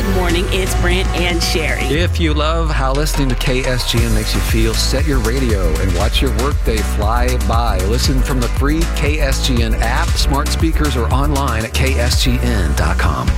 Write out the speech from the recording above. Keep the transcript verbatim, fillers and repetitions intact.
morning. It's Brent and Sherry. If you love how listening to K S G N makes you feel, set your radio and watch your workday fly by. Listen from the free K S G N app, smart speakers, or online at K S G N dot com.